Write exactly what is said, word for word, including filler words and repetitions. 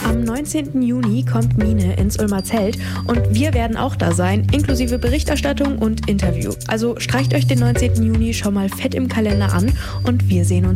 Am neunzehnten Juni kommt Mine ins Ulmer Zelt und wir werden auch da sein, inklusive Berichterstattung und Interview. Also streicht euch den neunzehnten Juni schon mal fett im Kalender an und wir sehen uns